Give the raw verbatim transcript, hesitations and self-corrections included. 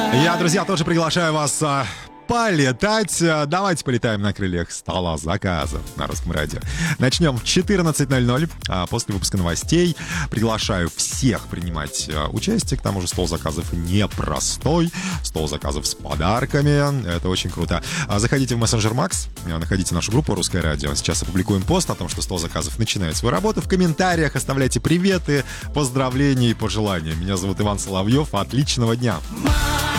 Я, друзья, тоже приглашаю вас а, полетать. Давайте полетаем на крыльях стола заказов на Русском радио. Начнем в четырнадцать ноль ноль, а после выпуска новостей. Приглашаю всех принимать а, участие. К тому же стол заказов непростой. Стол заказов с подарками. Это очень круто. А, заходите в мессенджер Макс, находите нашу группу Русское радио. Сейчас опубликуем пост о том, что стол заказов начинает свою работу. В комментариях оставляйте приветы, поздравления и пожелания. Меня зовут Иван Соловьев. Отличного дня!